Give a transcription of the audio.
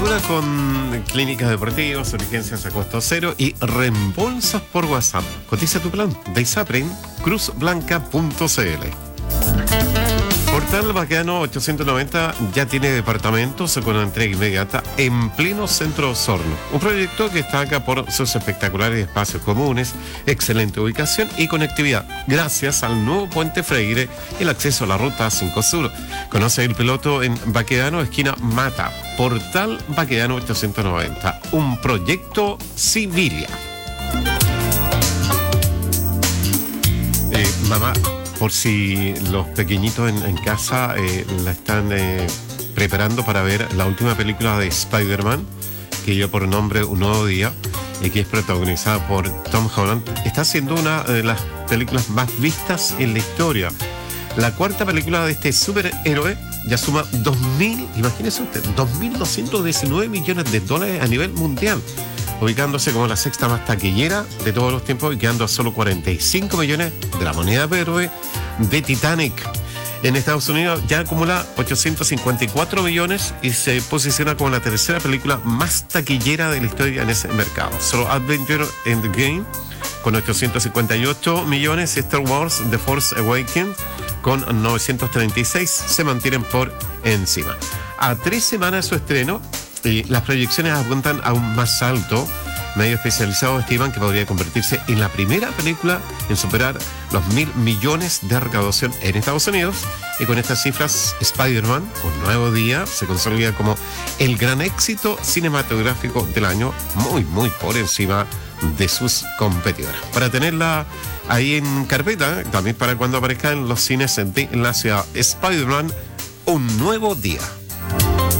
cobertura con clínicas deportivas, urgencias a costo cero y reembolsos por WhatsApp. Cotiza tu plan de ISAPRE, cruzblanca.cl. Portal Baquedano 890 ya tiene departamentos con entrega inmediata en pleno centro de Osorno. Un proyecto que destaca por sus espectaculares espacios comunes, excelente ubicación y conectividad, gracias al nuevo puente Freire y el acceso a la ruta 5 Sur. Conoce el piloto en Baquedano, esquina Mata. Portal Baquedano 890, un proyecto Civilia. Mamá, por si los pequeñitos en casa la están preparando para ver la última película de Spider-Man, que lleva por nombre Un Nuevo Día, y que es protagonizada por Tom Holland, está siendo una de las películas más vistas en la historia. La cuarta película de este superhéroe ya suma 2.219 millones de dólares a nivel mundial, ubicándose como la sexta más taquillera de todos los tiempos y quedando a solo 45 millones de la moneda verde de Titanic. En Estados Unidos ya acumula 854 millones y se posiciona como la tercera película más taquillera de la historia en ese mercado. Solo Adventure Endgame con 858 millones y Star Wars The Force Awakens con 936 se mantienen por encima. A 3 semanas de su estreno, y las proyecciones apuntan aún más alto. Medios especializados estiman que podría convertirse en la primera película en superar los 1.000 millones de recaudación en Estados Unidos. Y con estas cifras, Spider-Man, Un Nuevo Día, se consolida como el gran éxito cinematográfico del año, muy por encima de sus competidoras. Para tenerla ahí en carpeta, también para cuando aparezca en los cines de la ciudad, Spider-Man, Un Nuevo Día.